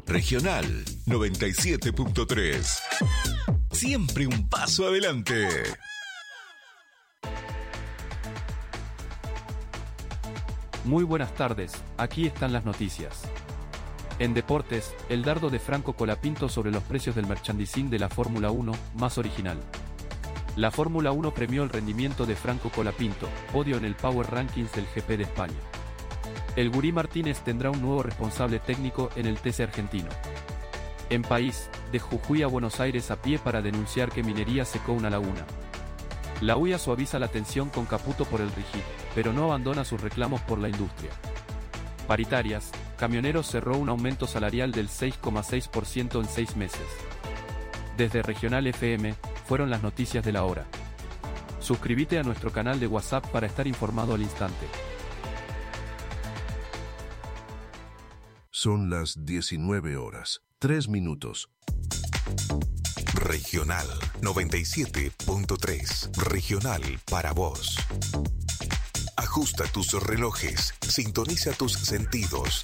Regional 97.3. Siempre un paso adelante. Muy buenas tardes, aquí están las noticias. En deportes, el dardo de Franco Colapinto sobre los precios del merchandising de la Fórmula 1, más original. La Fórmula 1 premió el rendimiento de Franco Colapinto, podio en el Power Rankings del GP de España. El Gurí Martínez tendrá un nuevo responsable técnico en el TC argentino. En país, de Jujuy a Buenos Aires a pie para denunciar que minería secó una laguna. La UIA suaviza la tensión con Caputo por el RIGI, pero no abandona sus reclamos por la industria. Paritarias, Camioneros cerró un aumento salarial del 6,6% en 6 meses. Desde Regional FM, fueron las noticias de la hora. Suscríbete a nuestro canal de WhatsApp para estar informado al instante. Son las 19 horas, 3 minutos. Regional 97.3. Regional para vos. Ajusta tus relojes, sintoniza tus sentidos